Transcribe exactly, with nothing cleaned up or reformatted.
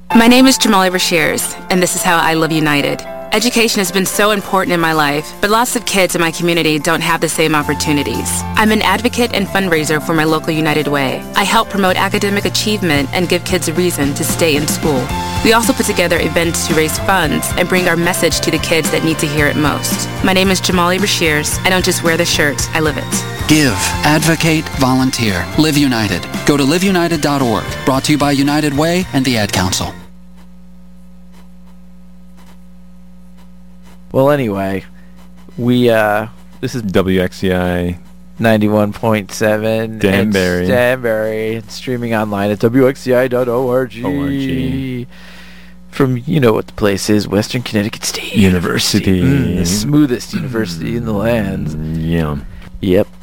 My name is Jamali Rasheers, and this is how I Love United. Education has been so important in my life, but lots of kids in my community don't have the same opportunities. I'm an advocate and fundraiser for my local United Way. I help promote academic achievement and give kids a reason to stay in school. We also put together events to raise funds and bring our message to the kids that need to hear it most. My name is Jamali Rasheers. I don't just wear the shirt, I live it. Give, advocate, volunteer. Live United. Go to live united dot org. Brought to you by United Way and the Ad Council. Well, anyway, we, uh... This is W X C I ninety-one point seven. Danbury. Danbury. It's streaming online at W X C I dot org. O R G. From, you know what the place is, Western Connecticut State University. Mm, the smoothest university in the land. Yeah. Yep.